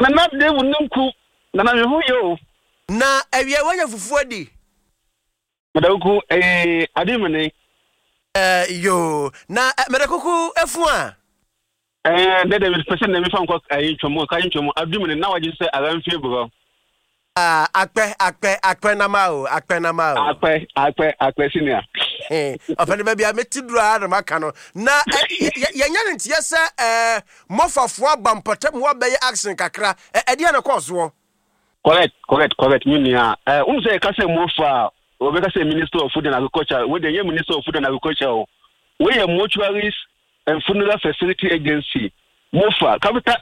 na de wunku na na hu yo na awie wanya fufuo di madawku adimene yo na medakuku efu a de person na me fa nko twom ka twom adimene na waje se aranfie bro akpe na ma o akpe senior afane ba bia metidura na maka no na yenya ne ntie se mofafo abampotem wo beye action kakra ede na koso correct munia say ka say mofa we ka say minister of food and agriculture we dey minister of food and agriculture we are mortuaries and funeral facility agency mofa capital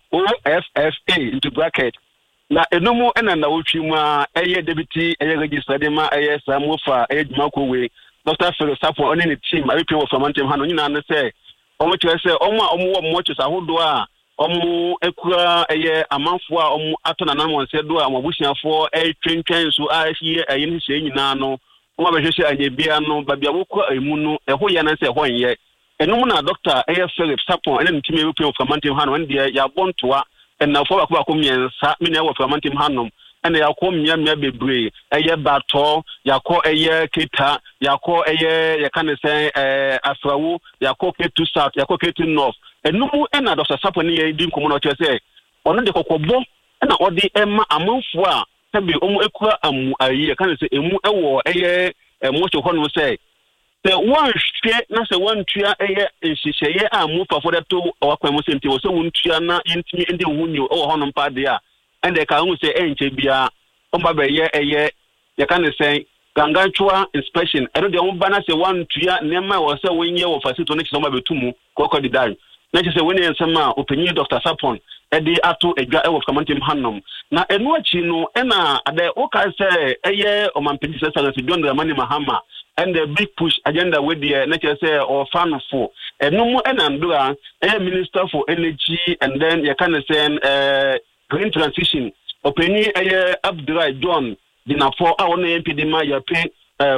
MOFFA into bracket na enomo ena na wotwi mu a deputy registered ma samofa dwumako we Dr. Philip Sapo on any team I repeat from Montem Hano nyina na say omo kire say omo wo mocho sahodo a omo ekura amanfo a omo atona na wonse do a omobusiafo twentwen so a hie yin hye nyina no omo behwehwe anyebia no babia wokura emu no ho ye na say ho nye enomo na Dr. Philip Sapo on any team I repeat from Montem Hano when dia ya bontoa na fo ba ko miensa me na wo from Montem Hano ene yakọ mmia bebre bato yakọ kita yakọ yakane sen afrawo yakọ ketu south yakọ ketu north enumu ena Dr. Sapo ne yedi nkomo no tese ono de kokọbọ ena odi ema amanfo a tabi omu ekura amu ayi yakane se emu ewo mocho hono se one hwe na se one tua nhihye amu fafo de to wakwan mo senti wo se wontua na yentimi ende hunyo ewo hono mpa de a and they can say enchebia omba you can say ganganchua inspection and the umbana say one tua nema was say when you facility next number betumu koko di dan na say when you sama opinion Dr. Sapon e dey ato edwa e wo Montem Hano na enu achi no e na ade o ka say omampedi say John Dramani Mahama and the big push agenda with the na say or fan for enu mo e na ndura minister for energy and then you can say green transition openi Abdullah John dinafo a wona MPD ma ya pe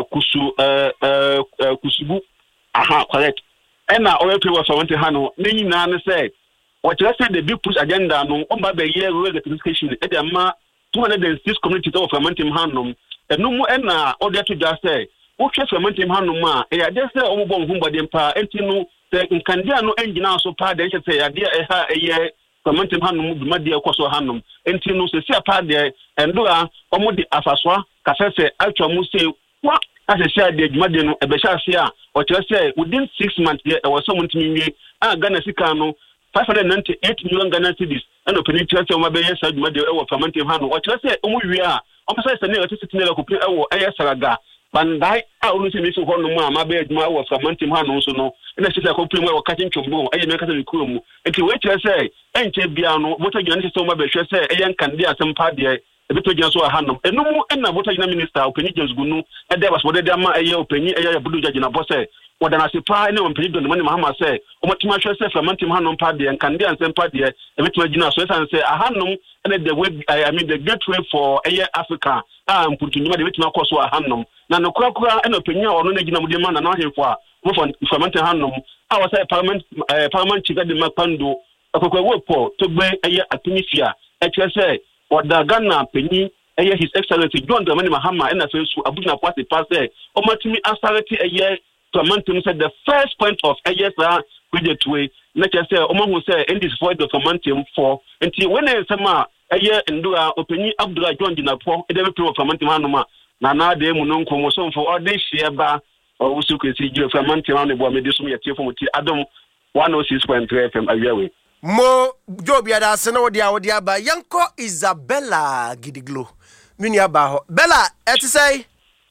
kusubu correct ena o pe wa Montem Hano ni nyina ne say what you say the big push agenda no o ba be year rural electrification e dey ma 206 communities of Montem Hano eno mu ena o dey to just say o hwe Montem Hano ma e ya dey say o mo bo nhumba dem pa enti no say nkandia no engina so pa dey say ya dey Montem Hano dwumade ekoso hanom enti no se sia pa de endura omo de afaswa kasese atwa mu se wa asese de dwumade no ebehya ase a o kire se within 6 months e was so muntimi nwie a Ghana sika no 598 million Ghana cedis and opini kire se o mabeye sa dwumade e wo Montem Hano o kire se omo wi a o pese se ne electricity ne kopi e wo saraga bandai a olu se mi so hono mu a mabeye dwuma wo Montem Hano so no ina se ko prim wo katin chombo me kasa likuro mu enti we kire se enche bia no bota gina se so mabehwe se kande asempa de ebeto gina so hanom enumu na bota gina minister opini James Gunu e de was wode ama opini budu gina bose wodana se pa ne opini Don Mani Mahama se o matima hwe se Montem Hano pa de kande asempa de ebeto gina so san se hanom and the way the gateway for Africa mputunima de betima koso hanom na no kura na opini ono na gina mudema na no hefo a for Montem Hano a was parliament chiga de Makpando akokwe po to gbe atunifia e kire se oda Ghana penyi His Excellency John Dramani Mahama na so abuna party pass o matimi asareti Montem said the first point of project way na kire se o mahu se in this void of Montem for until when e sama ndura openi Abdullah John Dinapo e dey pro of Montem Hano ma na de mu no nkomo so for all this share ba o wusu kwesi gire from Montem Hano bo me de so me tie for muti Adam 106.3 FM awiawe mo Jobia da se na wodi aba yanko Isabella Gidiglo mini aba ho Bella eti say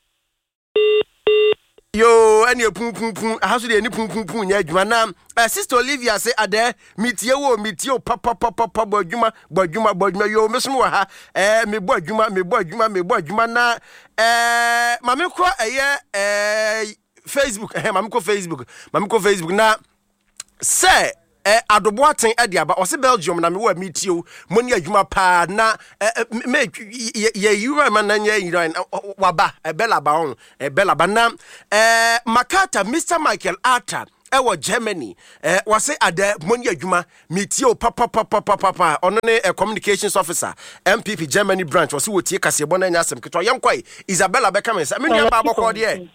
yo eni pum ahaso de eni pum nya adwuma na sister Olivia say ade mitie wo papa bodwuma yo mesom wa ha me bo adwuma na mame ko Facebook mame ko Facebook na say adoboaten ade aba o se Belgium na me wa metio moni adwuma pa na me ye man na nya yiran waba Bella ba on Bella ba na Makata Mr. Michael Arthur ewo Germany wase ade money adwuma metie o papa ono ne communications officer MPP Germany branch wase wotie kasebo na nya asem keto yenkwai Isabella Beckham me nua ba bokọ de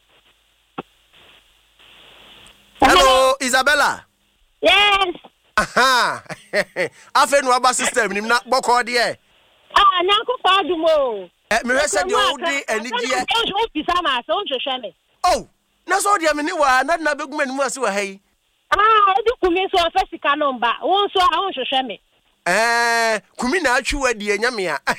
Hello Isabella. Yes. Aha. Afa no aba system nim na bokọ de Nyanko Fadumo. Me hwese de o de anigye. Oh, na so de me ni wa na beguma ni mu ase wa hai. Edi kumi so afesika number. Won so ahun hwehwe me. Kumi na atwi wa de anyame a.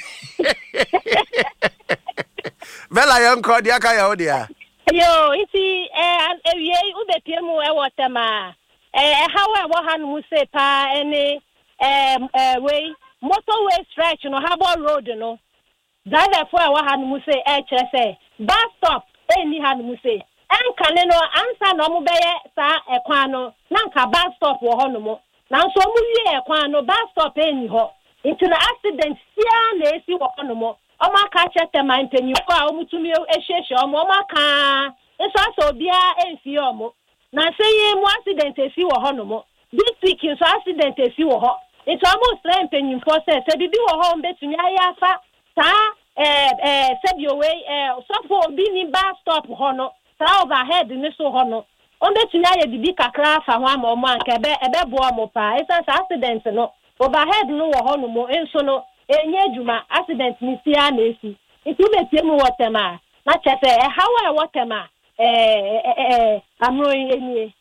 Bella yanko de aka ya o de a. Yo, iti ewie ubepie mu e wotema. Hawa wo hanu mu se pa ene way motorway stretch no Harbour Road no. Driver for wa hanu mu se kire say bus stop eni hanu mu se. Enkane no ansa no mo beye sa ekwan no na nka bus stop wo ho no mo. Na nso mo wie ekwan no bus stop eni ho. Into na accident sia na esi wo ho no mo. Oma ka chete man penyu ko a omutumi ehyehyɛ omo ka eso aso bia enfi omo na sey mu accident esi wo ho no mo this week so accident esi wo ho it's almost like penyu for say bibi wo ho mbetumi ayafa sa sebio we so for obi ni bus stop ho no sa overhead ni so ho no ombetumi aye bibi kakra fa ho ama omo anka ebe bo omo pa esa accident no overhead no wo ho no mo enso no enye juma accident ni sia na esi itu betie mu wotema na chese hawa wotema amro enie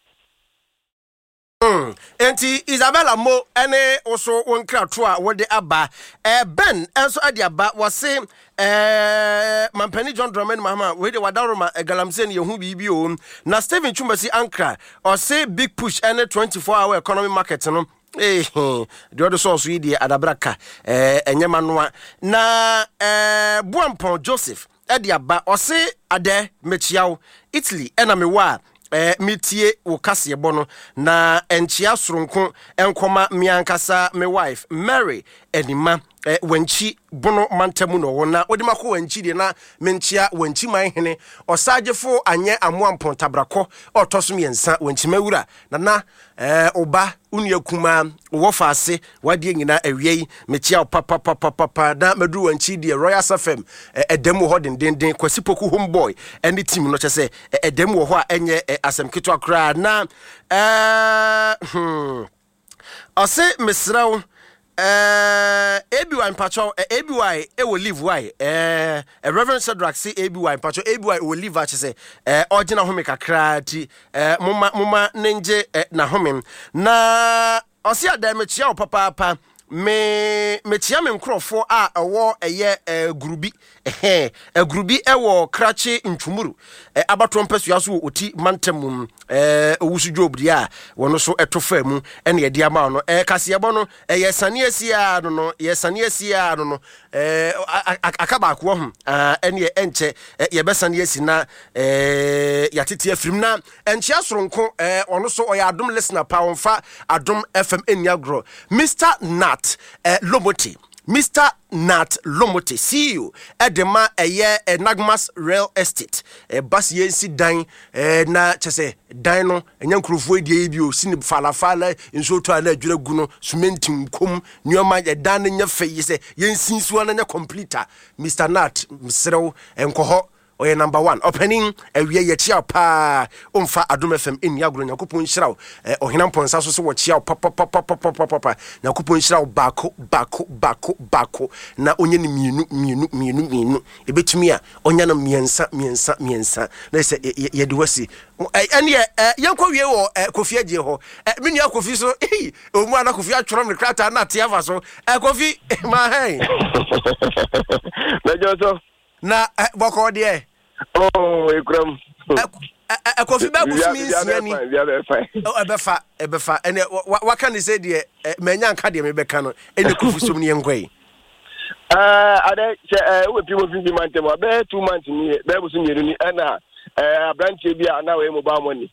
enti Isabella Mo ene oso wonkrato a wode aba Ben enso ade aba wose Mampani John Drummond Mahama we de wadaroma galamse ne yehu bibi o na Steven Chumbasi Ankra or say big push ene 24-hour economy market no the other source we the adabraka enyema noa na Buampon Joseph ediaba ose ade mechiaw Italy ena mewa metie wo kase bono na enchia soronko enkoma miankasa me wife Mary enima wanchi bono mantamu no wona odimako wanchi de na menchia wanchi manhene osagefo anye amoampon tabrako otosom yensa wanchi mawura na oba unuakuma wo faase wade nyina awiei mechia papa da madu wanchi de Royal SFM edemu ho denden kwasipoku homeboy ene team no chese edemu ho a enye asem keto akra na ose mesrawo ABY Pacho ABY e will live why Reverend Cedric say ABY Pacho ABY will live at say original home kakra ti mama ninje na home na osia da mechia papa me chia me nkrofo a ewo eye grubi grubi ewo krache ntwumuru abato mpasua so oti mantamum owusu job dia wono so etofa mu ene ye dia ma no kaseyebo no ye sane asia no ye sane asia no akaba akwo ho ene ye enche ye besane asi na yatete afrim na enchia soronko ono so oya adom listener pa wonfa adom FM eniagro Mr. Nat Lomoti Mr. Nat Lomoti CEO edema eye Nagmas Real Estate bas yensi dan na chese dan no enyankrofo edie bi o sini falafala nso to ala adwura gu no cement nkom nyoma dan nya feye se yensi so na nya completer Mr. Nat msrew enkoho oye number 1 opening ewie ye chia pa omfa Adom FM eniagro nyakopon hyiraw ohena mponsa so wo chia papa nyakopon hyiraw bako na onye ni mienu ebetumi a onya na miensa na se ye de wasi ene yenko wie wo Kofi agie ho menu Kofi so omu ana Kofi atworo me krata na tiava so Kofi ma hey Mejoso na boko de ekram Kofi babu smi siani ebefa ene waka ni say de manya nka de mebeka no ene Kofi som ne yenkwai ade we people fi mantem be 2 months ni be bu so nyeru ni na abranche bia na we mobile money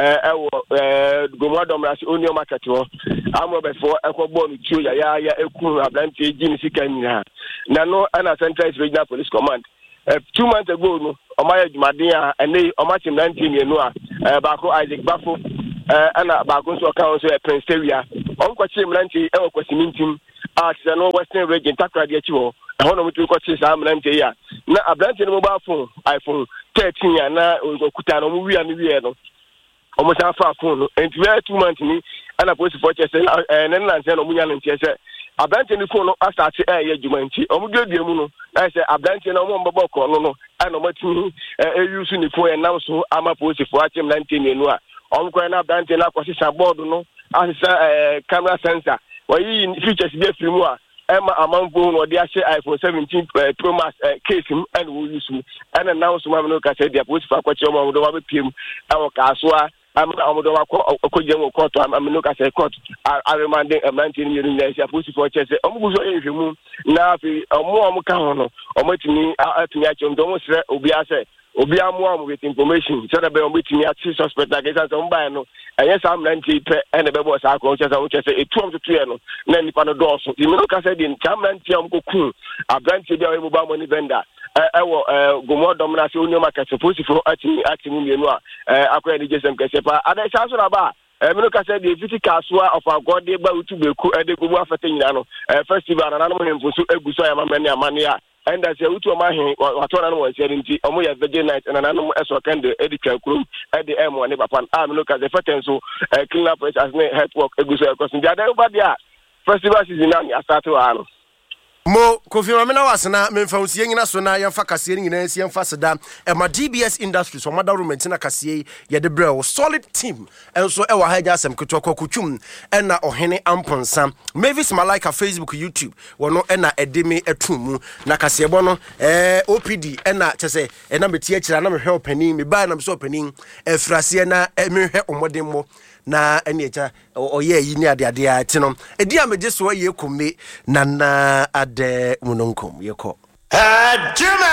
gomo domrasi onio market ho amo be for ekogbo mi tuo ya eku abranche ji ni sika nyina na no na Central Regional Police Command 2 months ago no omaya jumaden a ene omachim 19 enu a bako Isaac Bafo ana baako nso ɔka nso Prince Area ɔnkɔkye mmeranteɛ ɛwɔ Kwasimintim a kyerɛ no Western Region Takrade akyi hɔ ɛhɔ na ɔmutu kɔkye saa mmeranteɛ yi a na aberanteɛ no mobile phone iPhone 13 a na ɔkuta no ɔmo wia no wie no ɔmo san fa phone no enti wɛ 2 months ni ana polisifoɔ kyɛ sɛ ne nanse na ɔmo nya no ntiɛ sɛ aberanteɛ no phone no asate ɛyɛ adwuma nti ɔmo duadua mu no ɛyɛ sɛ aberanteɛ no ɔmo mbɛbɔ kɔɔ no no ɛna ɔmo atumi ɛyu so ne phone ɛnam so ama polisifoɔ akyɛ mmeranteɛ mmienu a ɔmo kɔɛ na aberanteɛ no akɔsesa board no asesa camera sensor wɔyi features bi afiri mu a ɛma amanfo no ɔde ahyɛ iPhone 17 Pro Max case mu ɛna wɔyi so ɛna nam so ma no ka sɛ deɛ polisifoɔ akɔkyerɛ ɔmo ɔmo dɔ wɔbɛpiem ɛwɔ kaasoa ɔmo dɔ wakɔgye mu court amino ka sɛ court aremande mmeranteɛ no mmienu nyinaa ahyia polisifoɔ kyerɛ sɛ ɔmo gu so ɛyɛ nhwɛmu na afei ɔmo ka ho no ɔmo atumi akyerɛ ɔmo srɛ obiara sɛ obi amoa with information so that be between at suspect like say some buy no and saa mmeranteɛ pɛ ɛna bɛbɔ saa akɔ kyerɛ sɛ etu to tuɛ no na nipa no dɔɔso di me no ka sɛ di mmeranteɛ ɔmo kokun aberanteɛ bi a mobile money vendor ɛwɔ gomodom na sɛ onyo market polisifoɔ ati mu mienu a akɔyɛ de jesem kɛse pa ada saa so na ba me no ka sɛ di physical soa of agode ba utu beku ɛde gomu afɛtɛ nyina no festival na nanom hemfo so egu so ayama ne amane a and as a utu mahin or no one said into Omoya Virgin Night and another Eswakende Edica Krum at the M1 Nepapan. Look at the Fatenso clean up as head work a good across the other. But yeah, festival is in Asato. Mo Kofi Mamena wasana memfausi yengina so na yemfa kase nyina nsi yemfa seda ma DBS Industries so mother room ntina kase ye de brɛ solid team enso e wa haja asem keto kokotwum na ohene amponsa Mavis Malaika Facebook YouTube wono na edemi atumu na kase bo no OPD na kyese na metie akira na mehwe opanin me ba na me so opanin efrase na mehwe omodemmo na ene echa oye yi ni ade ade a ti no edi a meje so ye kome na ade munonkom ye ko